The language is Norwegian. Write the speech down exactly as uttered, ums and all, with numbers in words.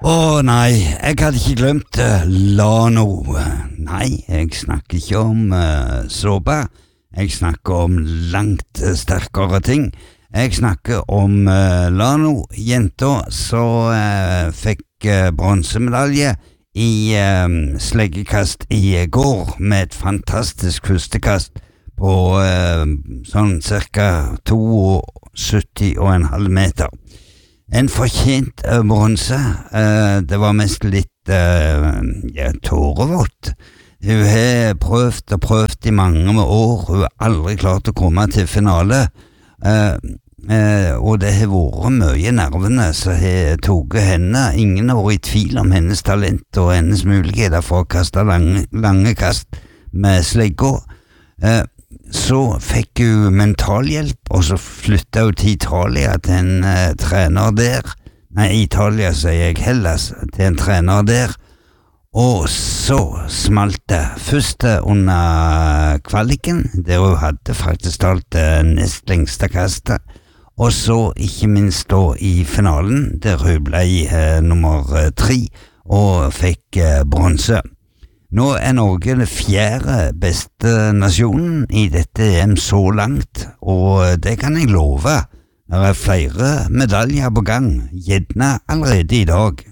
Å nei, jeg hadde ikke glemt uh, Lano. Nei, jeg snakker ikke om uh, såpe. Jeg snakker om langt uh, sterkere ting. Jeg snakker om uh, Lano, jenta som uh, fikk uh, bronsemedalje i uh, sleggekast i går med et fantastisk førstekast på uh, sånn cirka syttito og en halv meter. En fortjent uh, bronse. Uh, det var mest litt uh, ja, tårevått. Hun har prøvd og prøvd i mange år. Hun har aldri klart å komme til finale. Uh, uh, og det har vært mye nervene som har tatt henne. Ingen har vært i tvil om hennes talent og hennes muligheter for å kaste lange, lange kast med slegga. Uh, Så fikk hun mentalhjelp, og så flyttet hun til Italia til en uh, trener der. Nei, Italia sier jeg, Hellas, til en trener der. Og så smalt det. Først under kvaliken, der hun hadde faktisk talt det nest lengste kastet. Og så ikke minst da i finalen, der hun ble uh, nummer uh, tre og fikk uh, bronse. Nå er Norge den fjerde beste nasjonen i dette E M så langt, og det kan jeg love. Det er flere medaljer på gang, gjerne allerede i dag.